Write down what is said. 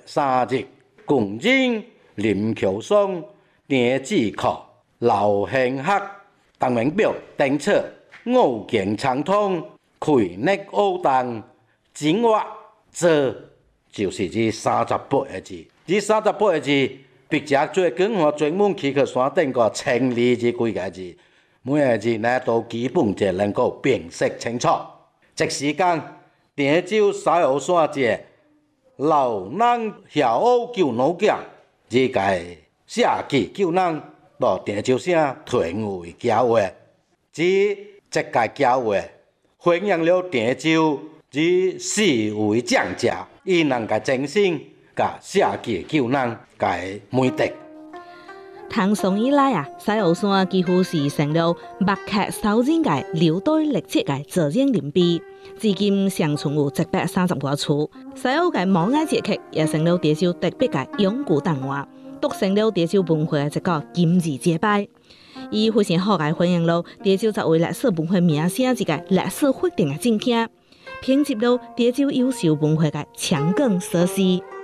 3日，共進林橋松、電子課、流行學、當名表、訂冊、五經長通、開力學堂、精華這就是這38個字。這38個字，筆者最近我專門去山頂個清理這幾個字，每個字呢都基本就能夠辨識清楚。即時講，鄭州西湖山節，老人曉學救老匠，這個社區救人到鄭州城屯為教會，這個教會弘揚了鄭州之四位長者，以人個精神甲社區救人個美德。 唐宋以來西湖山幾乎是成了墨客sau人嘅留待歷史嘅責任林碑，至今尚存有130多處。西湖嘅毛愛節氣也成了鄭州特別嘅永固檔案，築成了鄭州文化嘅一個金字招牌。伊非常好嘅弘揚了鄭州作為歷史文化名城一個歷史決定嘅證件，編輯了鄭州優秀文化嘅強根設施。